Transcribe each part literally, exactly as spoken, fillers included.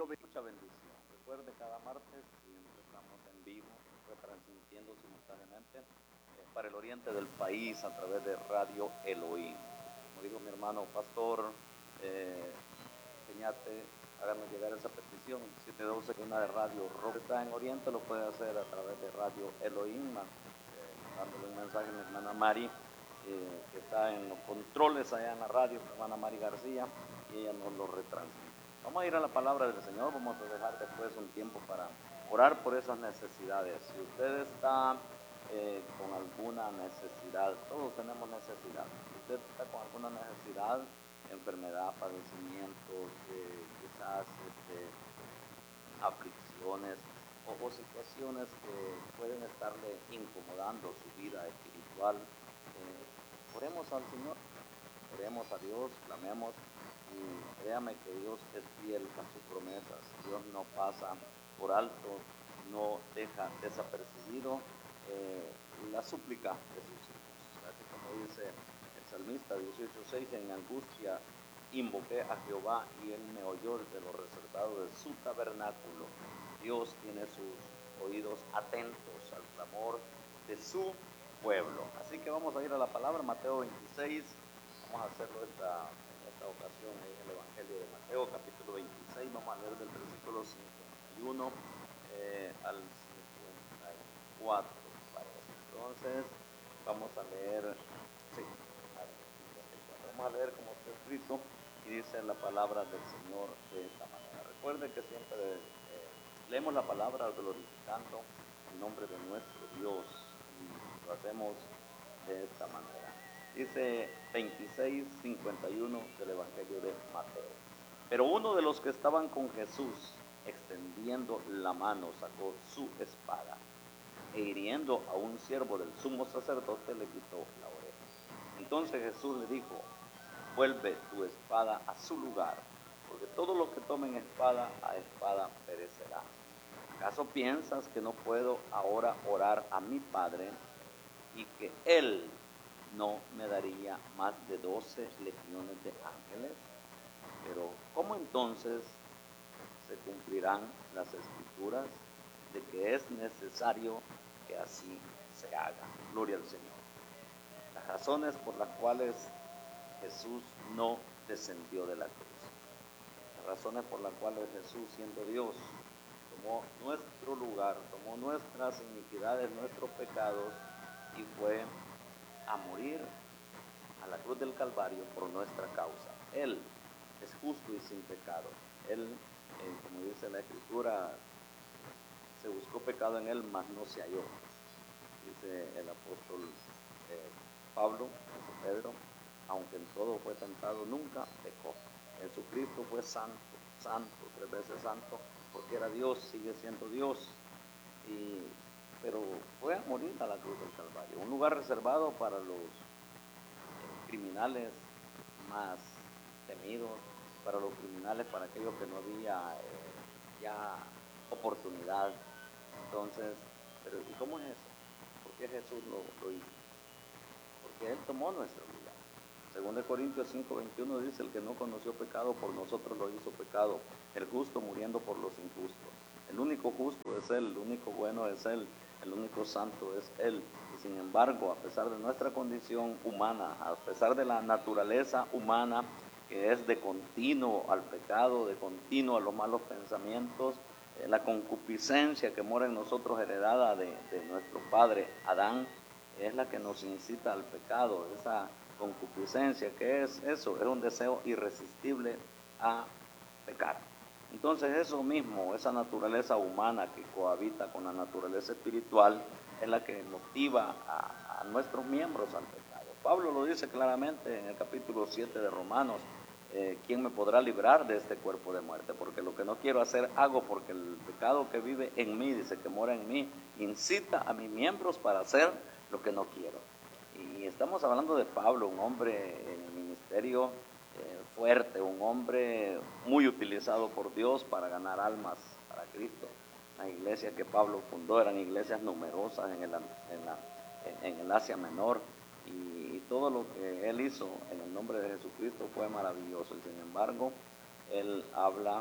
lo ve mucha bendición. Recuerde, cada martes siempre estamos en vivo, retransmitiendo simultáneamente eh, para el oriente del país a través de Radio Elohim. Como dijo mi hermano pastor eh, Peñate, háganos llegar esa petición. siete doce, una de Radio Rock está en Oriente, lo puede hacer a través de Radio Elohim, eh, dándole un mensaje a mi hermana Mari, eh, que está en los controles allá en la radio, mi hermana Mari García, y ella nos lo retransmite. Vamos a ir a la palabra del Señor, vamos a dejar después un tiempo para orar por esas necesidades. Si usted está eh, con alguna necesidad, todos tenemos necesidad. Si usted está con alguna necesidad, enfermedad, padecimientos, eh, quizás este, aflicciones o, o situaciones que pueden estarle incomodando su vida espiritual, eh, oremos al Señor, oremos a Dios, clamemos y créame que Dios es fiel a sus promesas. Dios no pasa por alto, no deja desapercibido eh, la súplica de sus hijos. Así como dice el salmista dieciocho seis, en angustia invoqué a Jehová y él me oyó desde lo reservado de su tabernáculo. Dios tiene sus oídos atentos al clamor de su pueblo. Así que vamos a ir a la palabra, Mateo veintiséis. Vamos a hacerlo esta, en esta ocasión ahí en el Evangelio de Mateo, capítulo veintiséis. Vamos a leer del versículo cincuenta y uno eh, al cincuenta y cuatro, parece. Entonces, vamos a leer, sí, al cincuenta y cuatro. Vamos a leer como está escrito y dice la palabra del Señor de esta manera. Recuerde que siempre eh, leemos la palabra glorificando el nombre de nuestro Dios y lo hacemos de esta manera. Dice veintiséis cincuenta y uno del Evangelio de Mateo. Pero uno de los que estaban con Jesús, extendiendo la mano, sacó su espada e hiriendo a un siervo del sumo sacerdote le quitó la oreja. Entonces Jesús le dijo: vuelve tu espada a su lugar, porque todo lo que tomen espada, a espada perecerá. ¿Acaso piensas que no puedo ahora orar a mi Padre y que Él no me daría más de doce legiones de ángeles? Pero ¿cómo entonces se cumplirán las escrituras de que es necesario que así se haga? Gloria al Señor. Las razones por las cuales Jesús no descendió de la cruz. Las razones por las cuales Jesús, siendo Dios, tomó nuestro lugar, tomó nuestras iniquidades, nuestros pecados y fue a morir a la cruz del Calvario por nuestra causa. Él es justo y sin pecado. Él, eh, como dice la Escritura, se buscó pecado en él, mas no se halló. Dice el apóstol eh, Pablo, dice Pedro, aunque en todo fue tentado, nunca pecó. Jesucristo fue santo, santo, tres veces santo, porque era Dios, sigue siendo Dios, y, pero fue a morir a la cruz del Calvario, un lugar reservado para los eh, criminales más temidos, para los criminales, para aquellos que no había eh, ya oportunidad. Entonces, pero ¿y cómo es eso? ¿Por qué Jesús lo, lo hizo? Porque Él tomó nuestro lugar. Según de Corintios cinco veintiuno dice: el que no conoció pecado, por nosotros lo hizo pecado, el justo muriendo por los injustos. El único justo es Él, el único bueno es Él, el único santo es Él. Y sin embargo, a pesar de nuestra condición humana, a pesar de la naturaleza humana, que es de continuo al pecado, de continuo a los malos pensamientos, eh, la concupiscencia que mora en nosotros, heredada de, de nuestro padre Adán, es la que nos incita al pecado. Esa concupiscencia, ¿qué es eso? Es un deseo irresistible a pecar. Entonces eso mismo, esa naturaleza humana que cohabita con la naturaleza espiritual, es la que motiva a, a nuestros miembros al pecado. Pablo lo dice claramente en el capítulo siete de Romanos: eh, ¿quién me podrá librar de este cuerpo de muerte? Porque lo que no quiero hacer hago, porque el pecado que vive en mí, dice, que mora en mí, incita a mis miembros para hacer lo que no quiero. Y estamos hablando de Pablo, un hombre en el ministerio eh, fuerte, un hombre muy utilizado por Dios para ganar almas para Cristo. Las iglesias que Pablo fundó eran iglesias numerosas en el, en la, en el Asia Menor, y, y todo lo que él hizo en el nombre de Jesucristo fue maravilloso. Y sin embargo, él habla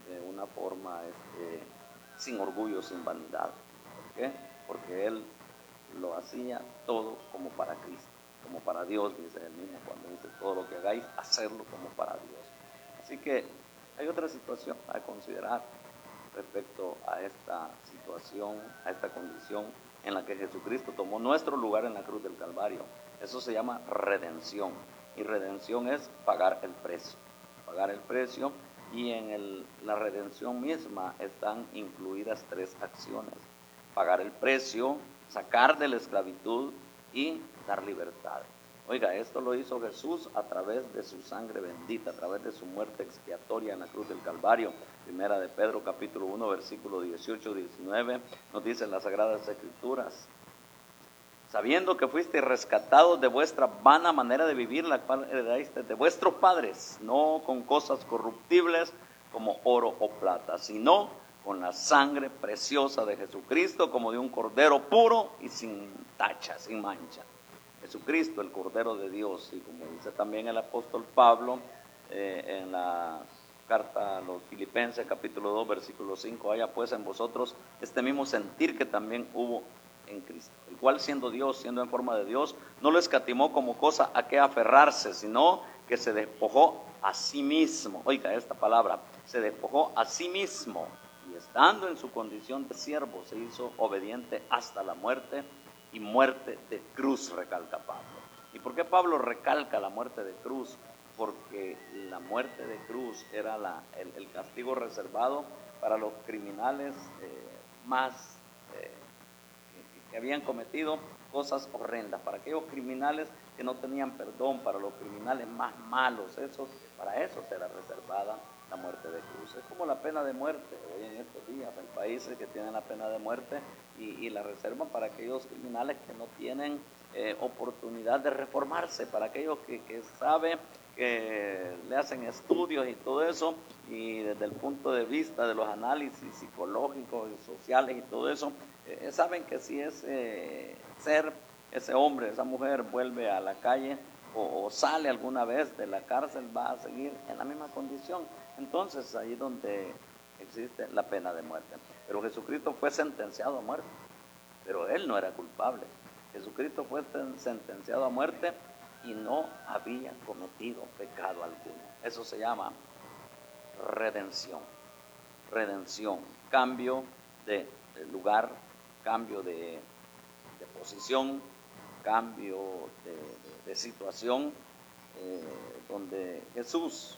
de una forma este, sin orgullo, sin vanidad. ¿Por qué? Porque él lo hacía todo como para Cristo, como para Dios, dice él mismo cuando dice todo lo que hagáis, hacerlo como para Dios. Así que hay otra situación a considerar respecto a esta situación, a esta condición en la que Jesucristo tomó nuestro lugar en la cruz del Calvario. Eso se llama redención, y redención es pagar el precio, pagar el precio, y en el, la redención misma están incluidas tres acciones: pagar el precio, sacar de la esclavitud y dar libertad. Oiga, esto lo hizo Jesús a través de su sangre bendita, a través de su muerte expiatoria en la cruz del Calvario. Primera de Pedro, capítulo uno, versículo dieciocho diecinueve, nos dicen las Sagradas Escrituras: sabiendo que fuiste rescatados de vuestra vana manera de vivir, la cual heredaste de vuestros padres, no con cosas corruptibles como oro o plata, sino con la sangre preciosa de Jesucristo, como de un cordero puro y sin tacha, sin mancha. Jesucristo, el Cordero de Dios, y como dice también el apóstol Pablo eh, en la carta a los Filipenses, capítulo dos, versículo cinco, haya pues en vosotros este mismo sentir que también hubo en Cristo, el cual siendo Dios, siendo en forma de Dios, no lo escatimó como cosa a que aferrarse, sino que se despojó a sí mismo. Oiga esta palabra, se despojó a sí mismo, y estando en su condición de siervo, se hizo obediente hasta la muerte, y muerte de cruz, recalca Pablo. ¿Y por qué Pablo recalca la muerte de cruz? Porque la muerte de cruz era la, el, el castigo reservado para los criminales eh, más eh, que, que habían cometido cosas horrendas, para aquellos criminales que no tenían perdón, para los criminales más malos, esos, para eso será reservada la muerte de cruz. Es como la pena de muerte hoy en estos días. Hay países que tienen la pena de muerte y, y la reservan para aquellos criminales que no tienen eh, oportunidad de reformarse, para aquellos que, que saben que le hacen estudios y todo eso, y desde el punto de vista de los análisis psicológicos y sociales y todo eso, eh, saben que si ese ser, ese hombre, esa mujer vuelve a la calle o, o sale alguna vez de la cárcel, va a seguir en la misma condición. Entonces ahí es donde existe la pena de muerte. Pero Jesucristo fue sentenciado a muerte, pero él no era culpable. Jesucristo fue sentenciado a muerte y no había cometido pecado alguno. Eso se llama redención. Redención, cambio de lugar, cambio de, de posición, cambio de, de, de situación, eh, donde Jesús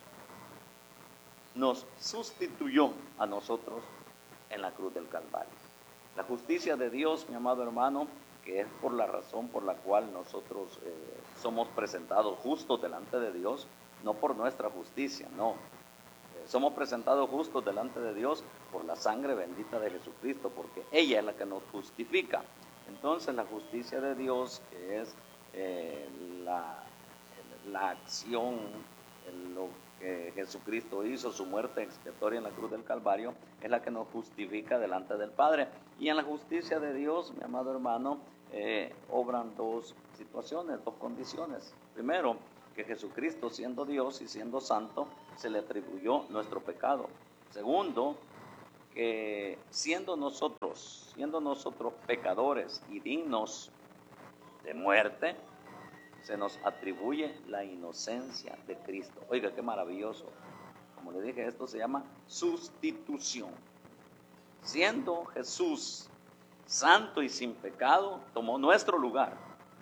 nos sustituyó a nosotros en la cruz del Calvario. La justicia de Dios, mi amado hermano, que es por la razón por la cual nosotros eh, somos presentados justos delante de Dios, no por nuestra justicia, no. Eh, somos presentados justos delante de Dios por la sangre bendita de Jesucristo, porque ella es la que nos justifica. Entonces la justicia de Dios, que es eh, la, la acción, lo que Jesucristo hizo, su muerte expiatoria en la cruz del Calvario, es la que nos justifica delante del Padre. Y en la justicia de Dios, mi amado hermano, eh, obran dos situaciones, dos condiciones. Primero, que Jesucristo, siendo Dios y siendo santo, se le atribuyó nuestro pecado. Segundo, que siendo nosotros, siendo nosotros pecadores y dignos de muerte, se nos atribuye la inocencia de Cristo. Oiga, qué maravilloso. Como le dije, esto se llama sustitución. Siendo Jesús santo y sin pecado, tomó nuestro lugar.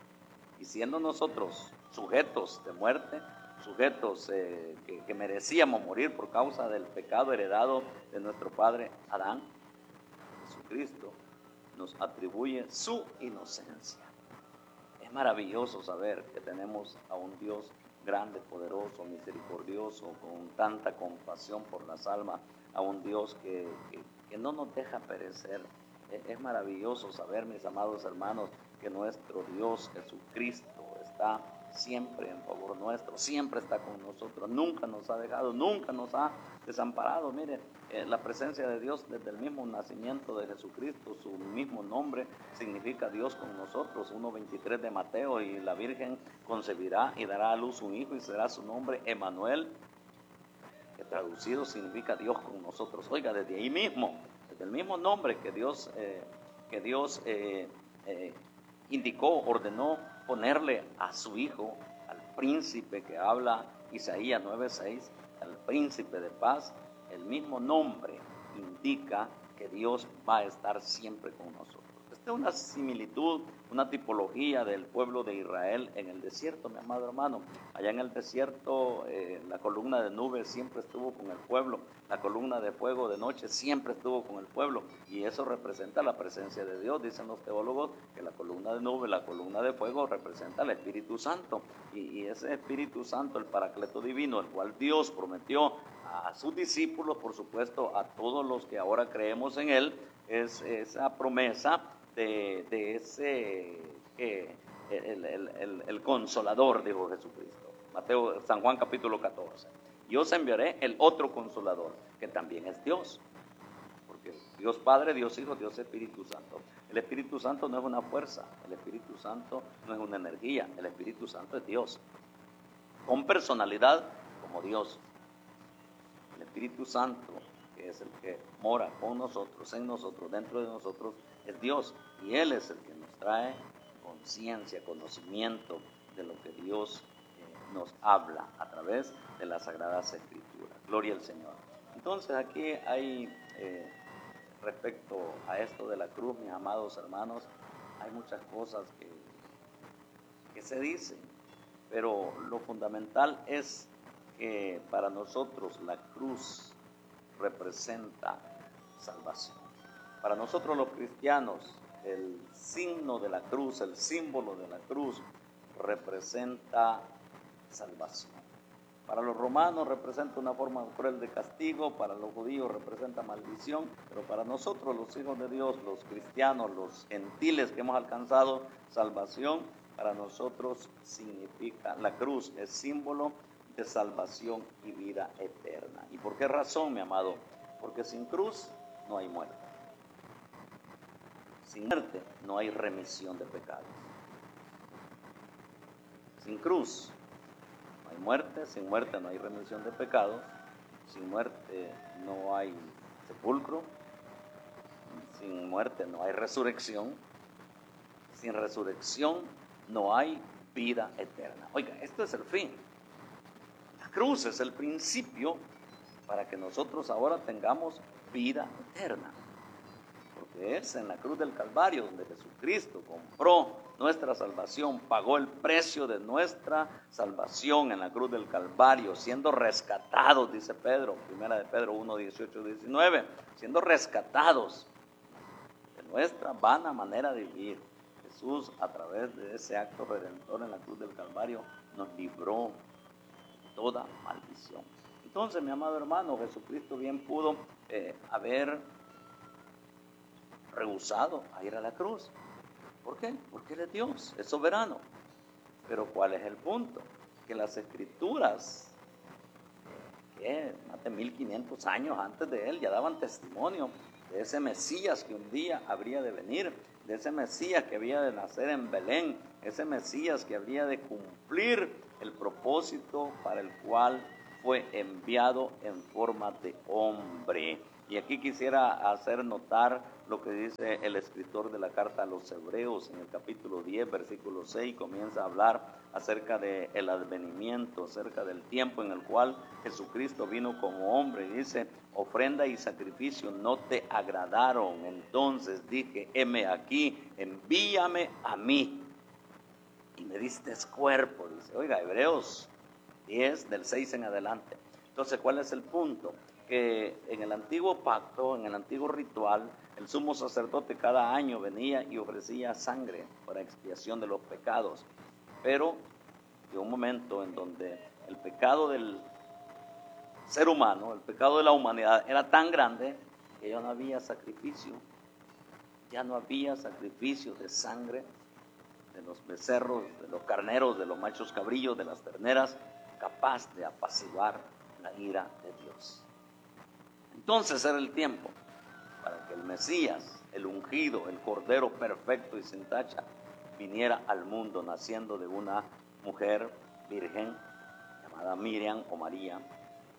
Y siendo nosotros sujetos de muerte, sujetos eh, que, que merecíamos morir por causa del pecado heredado de nuestro padre Adán, Jesucristo nos atribuye su inocencia. Es maravilloso saber que tenemos a un Dios grande, poderoso, misericordioso, con tanta compasión por las almas, a un Dios que, que, que no nos deja perecer. Es, es maravilloso saber, mis amados hermanos, que nuestro Dios Jesucristo está siempre en favor nuestro, siempre está con nosotros, nunca nos ha dejado, nunca nos ha desamparado. Mire, eh, la presencia de Dios desde el mismo nacimiento de Jesucristo, su mismo nombre significa Dios con nosotros. uno veintitrés de Mateo: y la Virgen concebirá y dará a luz un hijo y será su nombre Emmanuel, que traducido significa Dios con nosotros. Oiga, desde ahí mismo, desde el mismo nombre que Dios, eh, que Dios eh, eh, indicó, ordenó ponerle a su hijo, al príncipe que habla Isaías nueve seis, al príncipe de paz, el mismo nombre indica que Dios va a estar siempre con nosotros. Esta es una similitud, una tipología del pueblo de Israel en el desierto, mi amado hermano. Allá en el desierto eh, la columna de nube siempre estuvo con el pueblo, la columna de fuego de noche siempre estuvo con el pueblo, y eso representa la presencia de Dios. Dicen los teólogos que la columna de nube, la columna de fuego representa al Espíritu Santo, y, y ese Espíritu Santo, el Paracleto divino, el cual Dios prometió a sus discípulos, por supuesto a todos los que ahora creemos en Él, es esa promesa de, de ese eh, el, el, el, el consolador, dijo Jesucristo. Mateo, San Juan capítulo catorce. Yo os enviaré el otro consolador, que también es Dios, porque Dios Padre, Dios Hijo, Dios Espíritu Santo. El Espíritu Santo no es una fuerza, el Espíritu Santo no es una energía, el Espíritu Santo es Dios, con personalidad como Dios. El Espíritu Santo, que es el que mora con nosotros, en nosotros, dentro de nosotros, es Dios, y Él es el que nos trae conciencia, conocimiento de lo que Dios eh, nos habla a través de las Sagradas Escrituras. Gloria al Señor. Entonces aquí hay, eh, respecto a esto de la cruz, mis amados hermanos, hay muchas cosas que, que se dicen, pero lo fundamental es que para nosotros la cruz representa salvación. Para nosotros los cristianos, el signo de la cruz, el símbolo de la cruz, representa salvación. Para los romanos representa una forma cruel de castigo, para los judíos representa maldición, pero para nosotros los hijos de Dios, los cristianos, los gentiles que hemos alcanzado salvación, para nosotros significa, la cruz es símbolo de salvación y vida eterna. ¿Y por qué razón, mi amado? Porque sin cruz no hay muerte. Sin muerte no hay remisión de pecados. Sin cruz no hay muerte, sin muerte no hay remisión de pecados, sin muerte no hay sepulcro, sin muerte no hay resurrección, sin resurrección no hay vida eterna. Oiga, esto es el fin. La cruz es el principio para que nosotros ahora tengamos vida eterna. Porque es en la cruz del Calvario donde Jesucristo compró nuestra salvación, pagó el precio de nuestra salvación en la cruz del Calvario, siendo rescatados, dice Pedro, primera de Pedro uno, dieciocho, diecinueve, siendo rescatados de nuestra vana manera de vivir. Jesús, a través de ese acto redentor en la cruz del Calvario, nos libró de toda maldición. Entonces, mi amado hermano, Jesucristo bien pudo eh, haber rehusado a ir a la cruz. ¿Por qué? Porque Él es Dios, es soberano. Pero ¿cuál es el punto? Que las Escrituras, que más de mil quinientos años antes de Él, ya daban testimonio de ese Mesías que un día habría de venir, de ese Mesías que había de nacer en Belén, ese Mesías que habría de cumplir el propósito para el cual fue enviado en forma de hombre. Y aquí quisiera hacer notar lo que dice el escritor de la carta a los Hebreos en el capítulo diez, versículo seis, comienza a hablar acerca del advenimiento, acerca del tiempo en el cual Jesucristo vino como hombre. Y dice, ofrenda y sacrificio no te agradaron, entonces dije, heme aquí, envíame a mí. Y me diste cuerpo, dice. Oiga, Hebreos diez, del seis en adelante. Entonces, ¿cuál es el punto? Que en el antiguo pacto, en el antiguo ritual, el sumo sacerdote cada año venía y ofrecía sangre para expiación de los pecados. Pero llegó un momento en donde el pecado del ser humano, el pecado de la humanidad era tan grande que ya no había sacrificio, ya no había sacrificio de sangre de los becerros, de los carneros, de los machos cabrillos, de las terneras, capaz de apaciguar la ira de Dios. Entonces era el tiempo para que el Mesías, el ungido, el Cordero perfecto y sin tacha, viniera al mundo naciendo de una mujer virgen llamada Miriam o María,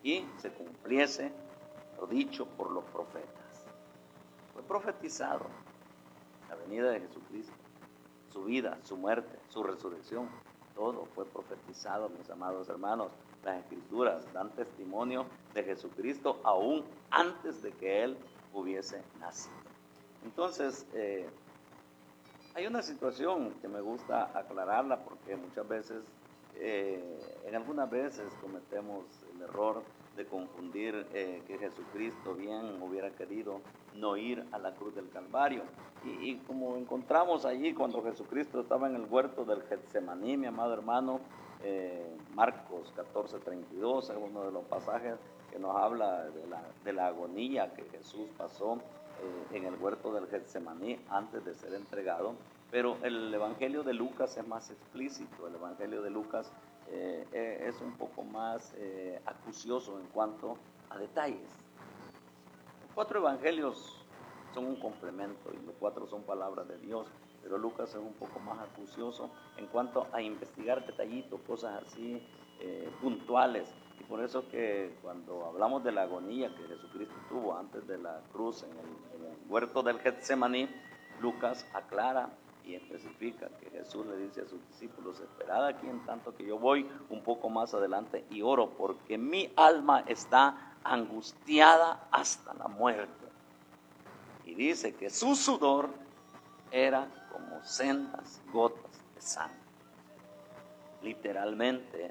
y se cumpliese lo dicho por los profetas. Fue profetizado la venida de Jesucristo, su vida, su muerte, su resurrección, todo fue profetizado, mis amados hermanos. Las Escrituras dan testimonio de Jesucristo aún antes de que Él hubiese nacido. Entonces, eh, hay una situación que me gusta aclararla porque muchas veces, eh, en algunas veces cometemos el error de confundir eh, que Jesucristo bien hubiera querido no ir a la cruz del Calvario. Y, y como encontramos allí cuando Jesucristo estaba en el huerto del Getsemaní, mi amado hermano, eh, Marcos catorce treinta y dos, es uno de los pasajes que nos habla de la, de la agonía que Jesús pasó eh, en el huerto del Getsemaní antes de ser entregado. Pero el Evangelio de Lucas es más explícito, el Evangelio de Lucas eh, es un poco más eh, acucioso en cuanto a detalles. Los cuatro evangelios son un complemento y los cuatro son palabras de Dios, pero Lucas es un poco más acucioso en cuanto a investigar detallitos, cosas así eh, puntuales. Y por eso que cuando hablamos de la agonía que Jesucristo tuvo antes de la cruz en el, en el huerto del Getsemaní, Lucas aclara y especifica que Jesús le dice a sus discípulos: esperad aquí en tanto que yo voy un poco más adelante y oro, porque mi alma está angustiada hasta la muerte. Y dice que su sudor era como sendas gotas de sangre. Literalmente,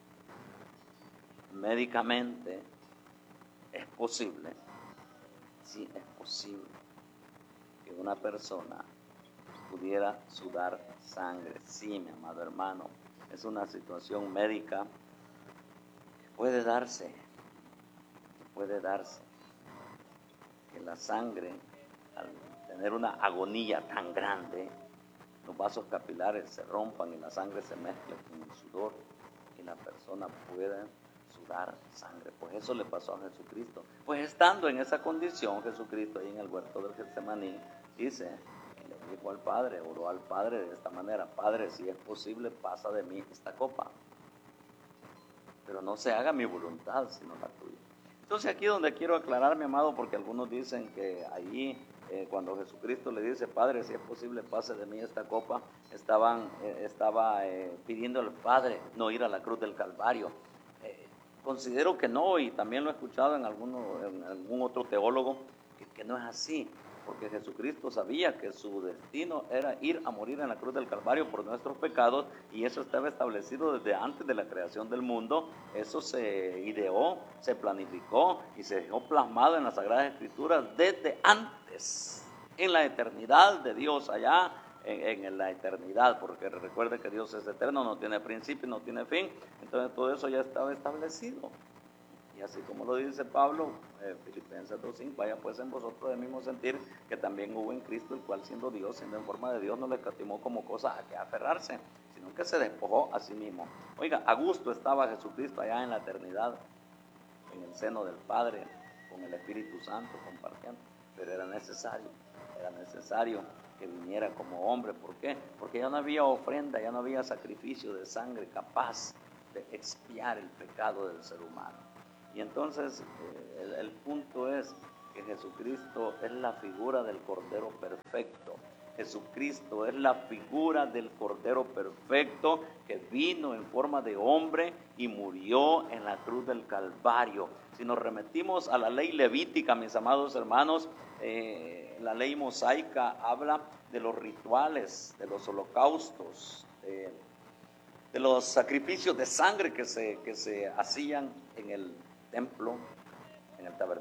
médicamente, es posible, sí es posible que una persona pudiera sudar sangre. Sí, mi amado hermano, es una situación médica que puede darse, que puede darse, que la sangre, al tener una agonía tan grande, los vasos capilares se rompan y la sangre se mezcla con el sudor y la persona pueda sudar sangre. Pues eso le pasó a Jesucristo. Pues estando en esa condición, Jesucristo ahí en el huerto del Getsemaní, dice, le dijo al Padre, oró al Padre de esta manera: Padre, si es posible, pasa de mí esta copa, pero no se haga mi voluntad sino la tuya. Entonces aquí donde quiero aclarar, mi amado, porque algunos dicen que allí eh, cuando Jesucristo le dice: Padre, si es posible, pase de mí esta copa, estaban, eh, estaba eh, pidiendo al Padre no ir a la cruz del Calvario. Eh, considero que no, y también lo he escuchado en, alguno, en algún otro teólogo, que, que no es así, porque Jesucristo sabía que su destino era ir a morir en la cruz del Calvario por nuestros pecados, y eso estaba establecido desde antes de la creación del mundo. Eso se ideó, se planificó y se dejó plasmado en las Sagradas Escrituras desde antes, en la eternidad de Dios, allá en, en la eternidad, porque recuerde que Dios es eterno, no tiene principio, no tiene fin. Entonces todo eso ya estaba establecido. Y así como lo dice Pablo, eh, Filipenses dos cinco, vaya pues en vosotros del mismo sentir que también hubo en Cristo, el cual siendo Dios, siendo en forma de Dios, no le escatimó como cosa a que aferrarse, sino que se despojó a sí mismo. Oiga, a gusto estaba Jesucristo allá en la eternidad, en el seno del Padre, con el Espíritu Santo compartiendo, pero era necesario, era necesario que viniera como hombre. ¿Por qué? Porque ya no había ofrenda, ya no había sacrificio de sangre capaz de expiar el pecado del ser humano. Y entonces eh, el, el punto es que Jesucristo es la figura del Cordero perfecto. Jesucristo es la figura del Cordero perfecto que vino en forma de hombre y murió en la cruz del Calvario. Si nos remitimos a la ley levítica, mis amados hermanos, eh, la ley mosaica habla de los rituales, de los holocaustos, eh, de los sacrificios de sangre que se, que se hacían en el templo, en el tabernáculo.